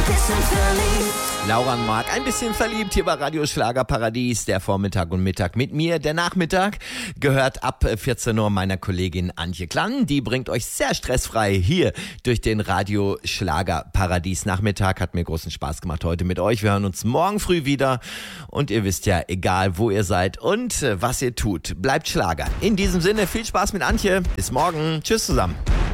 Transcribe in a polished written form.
Laura und Marc, ein bisschen verliebt hier bei Radio Schlagerparadies, der Vormittag und Mittag mit mir. Der Nachmittag gehört ab 14 Uhr meiner Kollegin Antje Klann. Die bringt euch sehr stressfrei hier durch den Radio Schlagerparadies Nachmittag. Hat mir großen Spaß gemacht heute mit euch. Wir hören uns morgen früh wieder. Und ihr wisst ja, egal wo ihr seid und was ihr tut, bleibt Schlager. In diesem Sinne, viel Spaß mit Antje. Bis morgen. Tschüss zusammen.